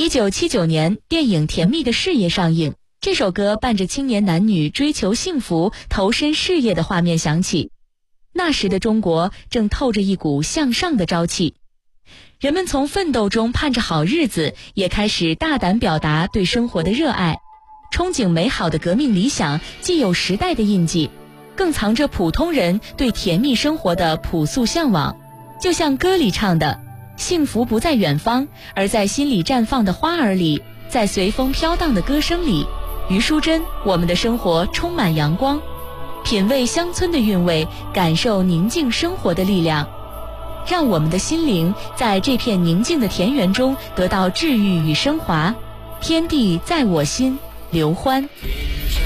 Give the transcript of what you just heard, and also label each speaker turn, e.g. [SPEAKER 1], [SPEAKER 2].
[SPEAKER 1] 1979年，电影《甜蜜的事业》上映，这首歌伴着青年男女追求幸福、投身事业的画面响起。那时的中国正透着一股向上的朝气，人们从奋斗中盼着好日子，也开始大胆表达对生活的热爱，憧憬美好的革命理想，既有时代的印记，更藏着普通人对甜蜜生活的朴素向往。就像歌里唱的，幸福不在远方，而在心里绽放的花儿里，在随风飘荡的歌声里。余淑珍，我们的生活充满阳光，品味乡村的韵味，感受宁静生活的力量，让我们的心灵在这片宁静的田园中得到治愈与升华。天地在我心，刘欢。